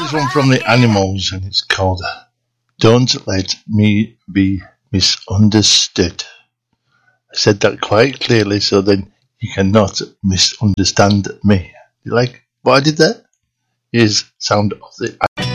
is one from the Animals, and it's called Don't Let Me Be Misunderstood. I said that quite clearly, so then you cannot misunderstand me. You like what I did there? Here's sound of the